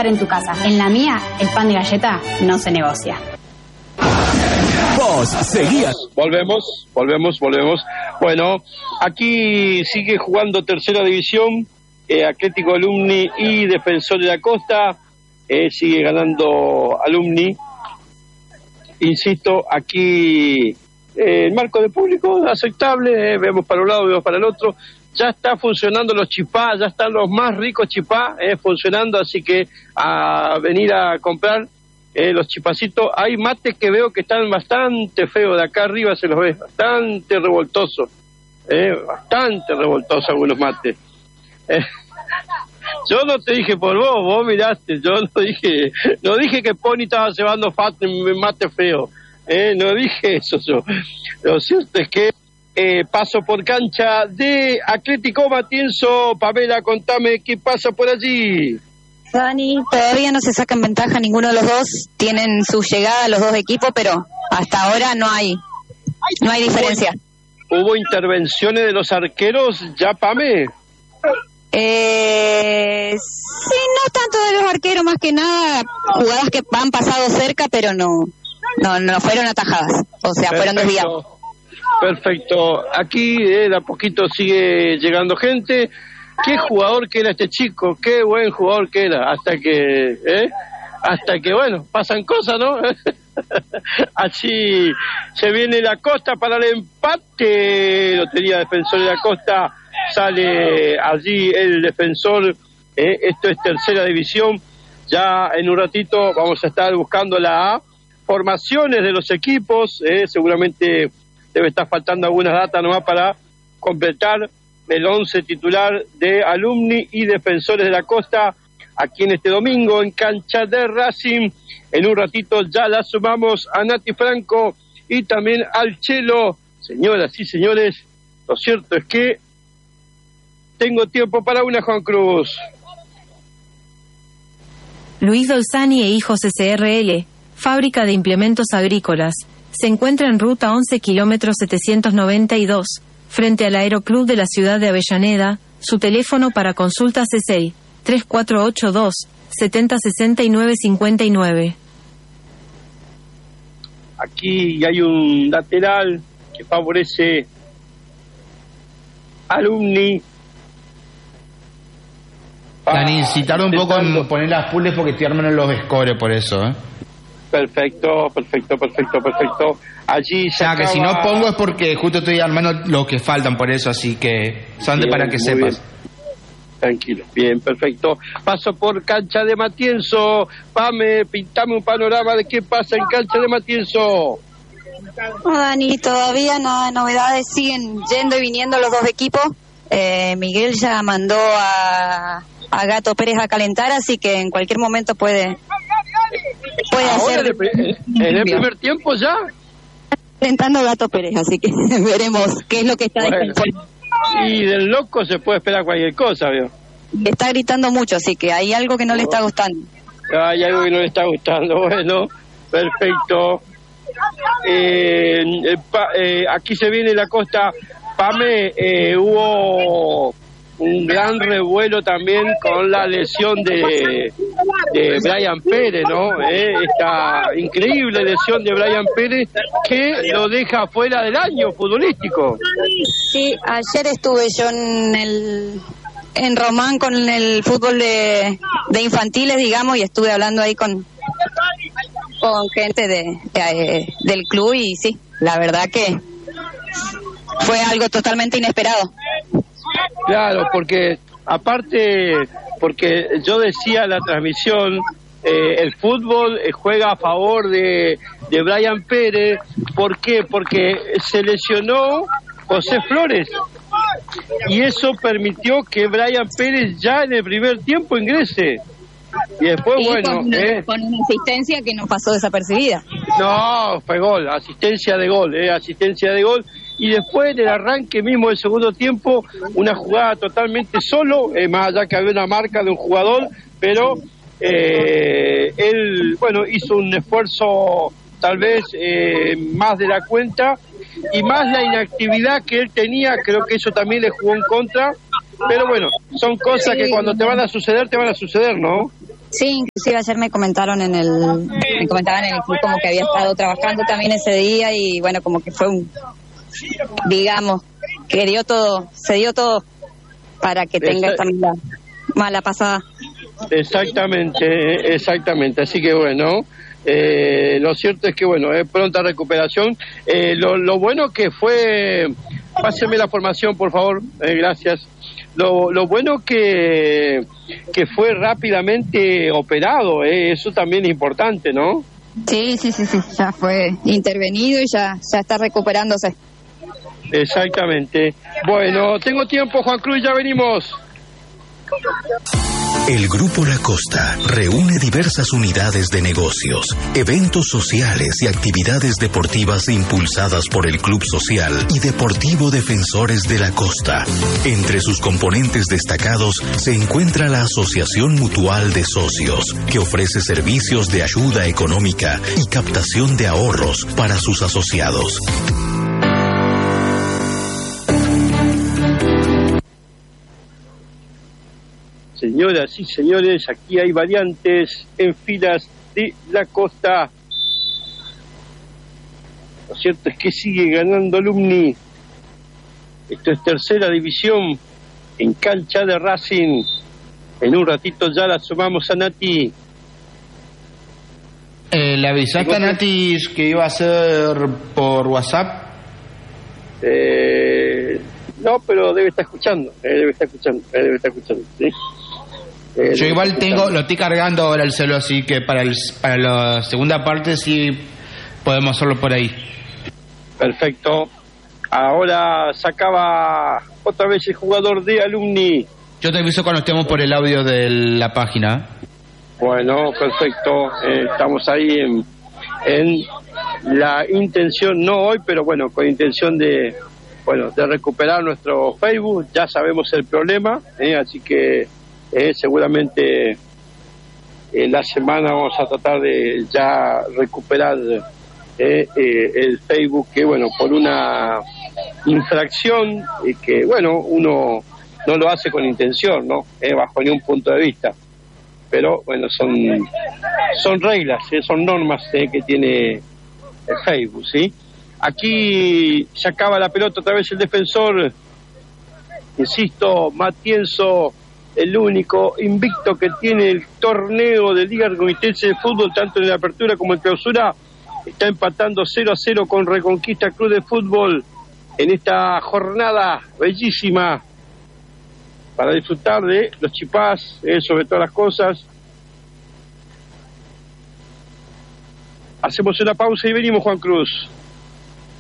en tu casa. En la mía, el pan de galleta no se negocia. Vos seguías. Volvemos. Bueno, aquí sigue jugando tercera división, Atlético Alumni y Defensor de la Costa, sigue ganando Alumni. Insisto, aquí el marco de público aceptable, vemos para un lado, vemos para el otro. Ya está funcionando los chipá, ya están los más ricos chipá funcionando, así que a venir a comprar los chipacitos. Hay mates que veo que están bastante feos, de acá arriba se los ve, bastante revoltosos, algunos mates. Yo no te dije por vos miraste, yo no dije que Pony estaba llevando mate feo, no dije eso yo. Lo cierto es que paso por cancha de Atlético Matienzo. Pamela, contame qué pasa por allí. Dani, todavía no se sacan ventaja ninguno de los dos, tienen su llegada los dos equipos, pero hasta ahora no hay diferencia. ¿Hubo intervenciones de los arqueros ya, Pame? Sí, no tanto de los arqueros, más que nada jugadas que han pasado cerca, pero no fueron atajadas, o sea, fueron desviadas. Perfecto, aquí de a poquito sigue llegando gente. Qué jugador que era este chico, qué buen jugador que era, hasta que bueno, pasan cosas, ¿no? Así se viene la Costa para el empate, lo tenía Defensor de la Costa, sale allí el Defensor, esto es tercera división, ya en un ratito vamos a estar buscando las formaciones de los equipos, seguramente debe estar faltando algunas datas nomás para completar el 11 titular de Alumni y Defensores de la Costa, aquí en este domingo en cancha de Racing. En un ratito ya la sumamos a Nati Franco y también al Chelo. Señoras y señores, lo cierto es que tengo tiempo para una, Juan Cruz. Luis Dolzani e Hijos SRL, fábrica de implementos agrícolas, se encuentra en ruta 11 kilómetros 792, frente al Aeroclub de la ciudad de Avellaneda. Su teléfono para consultas es el 3482 7069 59. Aquí hay un lateral que favorece Alumni. Dani, si tardo un poco en poner las pools porque estoy armando los scores por eso, Perfecto. Allí se que si no pongo es porque justo estoy armando lo que faltan por eso, así que son para que sepas. Bien. Tranquilo, bien, perfecto. Paso por cancha de Matienzo. Pame, pintame un panorama de qué pasa en cancha de Matienzo. No, Dani, todavía no hay novedades, siguen yendo y viniendo los dos equipos. Miguel ya mandó a Gato Pérez a calentar, así que en cualquier momento puede hacer. ¿En el primer tiempo ya? Calentando Gato Pérez, así que veremos qué es lo que está diciendo. Y del loco se puede esperar cualquier cosa, ¿vio? Está gritando mucho, así que hay algo que no le está gustando. Hay algo que no le está gustando, bueno, perfecto. Aquí se viene la Costa. Pame, hubo un gran revuelo también con la lesión de Brian Pérez, ¿no? Esta increíble lesión de Brian Pérez que lo deja fuera del año futbolístico. Sí, ayer estuve yo en Román con el fútbol de infantiles, digamos, y estuve hablando ahí con gente del club y sí, la verdad que fue algo totalmente inesperado. Claro, porque yo decía en la transmisión, el fútbol juega a favor de Brian Pérez. ¿Por qué? Porque se lesionó José Flores y eso permitió que Brian Pérez ya en el primer tiempo ingrese. Y después, con una asistencia que no pasó desapercibida. No, fue gol, asistencia de gol. Y después del arranque mismo del segundo tiempo, una jugada totalmente solo, más allá que había una marca de un jugador, pero él, hizo un esfuerzo tal vez más de la cuenta, y más la inactividad que él tenía, creo que eso también le jugó en contra, pero bueno, son cosas que cuando te van a suceder, ¿no? Sí, inclusive ayer me comentaban en el club como que había estado trabajando también ese día y bueno, como que fue digamos, que se dio todo para que tenga esta mala pasada. Exactamente, así que bueno, lo cierto es que bueno, pronta recuperación. Lo bueno que fue, páseme la formación por favor, gracias. Lo bueno que fue rápidamente operado, eso también es importante, ¿no? Sí, ya fue intervenido y ya está recuperándose. Exactamente. Bueno, tengo tiempo, Juan Cruz, ya venimos. El Grupo La Costa reúne diversas unidades de negocios, eventos sociales y actividades deportivas impulsadas por el Club Social y Deportivo Defensores de la Costa. Entre sus componentes destacados se encuentra la Asociación Mutual de Socios, que ofrece servicios de ayuda económica y captación de ahorros para sus asociados. Señoras y señores, aquí hay variantes en filas de la Costa. Lo cierto es que sigue ganando Alumni. Esto es tercera división en cancha de Racing. En un ratito ya la sumamos a Nati. ¿Le avisaste a Nati que iba a ser por WhatsApp? No, pero debe estar escuchando, ¿sí? Yo igual lo estoy cargando ahora el celo, así que para la segunda parte sí podemos hacerlo por ahí. Perfecto. Ahora sacaba otra vez el jugador de Alumni. Yo te aviso cuando estemos por el audio de la página. Bueno, perfecto. Estamos ahí en la intención, no hoy, pero bueno, con intención de recuperar nuestro Facebook. Ya sabemos el problema, así que seguramente en la semana vamos a tratar de ya recuperar el Facebook, que bueno, por una infracción que bueno, uno no lo hace con intención, ¿no? Bajo ningún punto de vista, pero bueno, son reglas, son normas que tiene el Facebook, ¿sí? Aquí sacaba la pelota otra vez el defensor, insisto, Matienzo, el único invicto que tiene el torneo de Liga Reconquista de Fútbol, tanto en la apertura como en clausura, está empatando 0-0 con Reconquista Club de Fútbol en esta jornada bellísima para disfrutar de los chipás, sobre todas las cosas. Hacemos una pausa y venimos, Juan Cruz.